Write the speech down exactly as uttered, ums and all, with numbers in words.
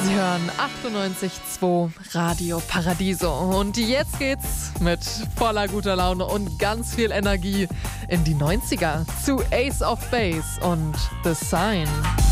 Sie hören achtundneunzig Komma zwei Radio Paradiso. Und jetzt geht's mit voller guter Laune und ganz viel Energie in die neunziger zu Ace of Base und The Sign.